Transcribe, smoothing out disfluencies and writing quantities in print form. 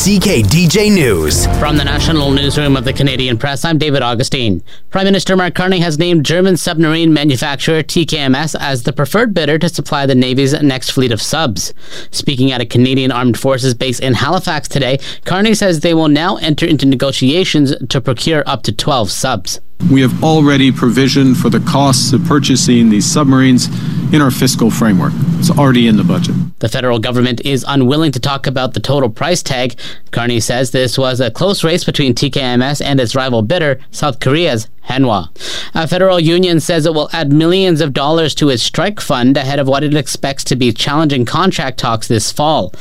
CKDJ News. From the National Newsroom of the Canadian Press, I'm David Augustine. Prime Minister Mark Carney has named German submarine manufacturer TKMS as the preferred bidder to supply the Navy's next fleet of subs. Speaking at a Canadian Armed Forces base in Halifax today, Carney says they will now enter into negotiations to procure up to 12 subs. We have already provisioned for the costs of purchasing these submarines in our fiscal framework. It's already in the budget. The federal government is unwilling to talk about the total price tag. Carney says this was a close race between TKMS and its rival bidder, South Korea's Hanwha. A federal union says it will add millions of dollars to its strike fund ahead of what it expects to be challenging contract talks this fall.